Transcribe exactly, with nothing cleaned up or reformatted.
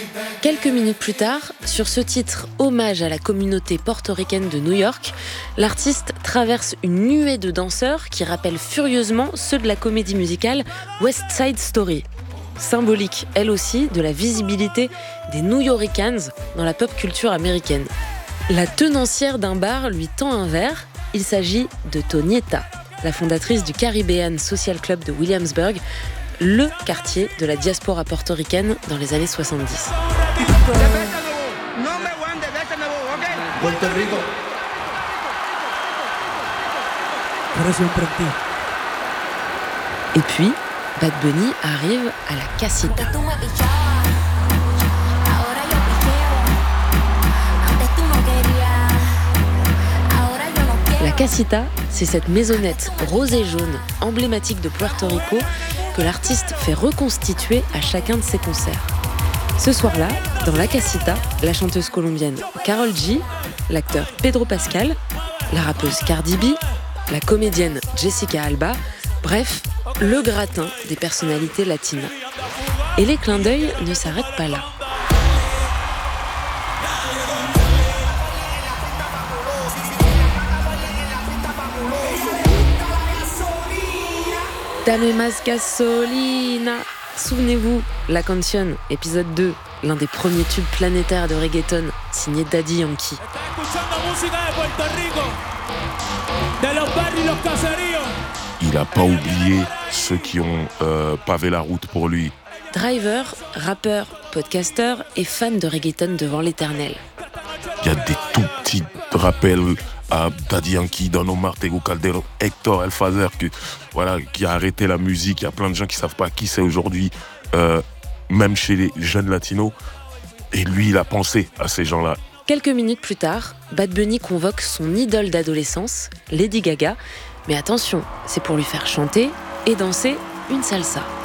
Quelques minutes plus tard, sur ce titre hommage à la communauté portoricaine de New York, l'artiste traverse une nuée de danseurs qui rappellent furieusement ceux de la comédie musicale West Side Story. Symbolique, elle aussi, de la visibilité des New-Yorkans dans la pop culture américaine. La tenancière d'un bar lui tend un verre. Il s'agit de Tonietta, la fondatrice du Caribbean Social Club de Williamsburg, le quartier de la diaspora portoricaine dans les années soixante-dix. Et puis, Bad Bunny arrive à la Casita. La Casita, c'est cette maisonnette rose et jaune, emblématique de Puerto Rico, que l'artiste fait reconstituer à chacun de ses concerts. Ce soir-là, dans la Casita, la chanteuse colombienne Karol G, l'acteur Pedro Pascal, la rappeuse Cardi B, la comédienne Jessica Alba, bref, le gratin des personnalités latinas. Et les clins d'œil ne s'arrêtent pas là. Dame más gasolina. Souvenez-vous, La Canción, épisode deux, l'un des premiers tubes planétaires de reggaeton, signé Daddy Yankee. Il n'a pas oublié ceux qui ont euh, pavé la route pour lui. Driver, rappeur, podcasteur et fan de reggaeton devant l'éternel. Il y a des tout petits rappels à Daddy Yankee, Don Omar, Tego Calderón, Hector El Father, que, voilà, qui a arrêté la musique. Il y a plein de gens qui ne savent pas qui c'est aujourd'hui, euh, même chez les jeunes latinos. Et lui, il a pensé à ces gens-là. Quelques minutes plus tard, Bad Bunny convoque son idole d'adolescence, Lady Gaga. Mais attention, c'est pour lui faire chanter et danser une salsa.